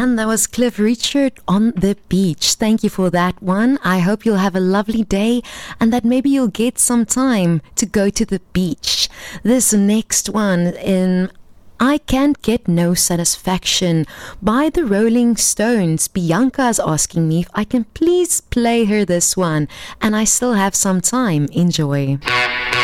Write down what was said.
And that was Cliff Richard on the beach. Thank you for that one. I hope you'll have a lovely day and that maybe you'll get some time to go to the beach. This next one in I Can't Get No Satisfaction by the Rolling Stones. Bianca is asking me if I can please play her this one, and I still have some time. Enjoy.